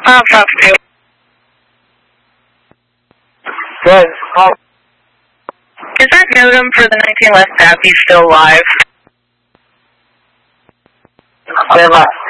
Possibly. Good. Is that modem for the 19 West Abbey still live? Stand by.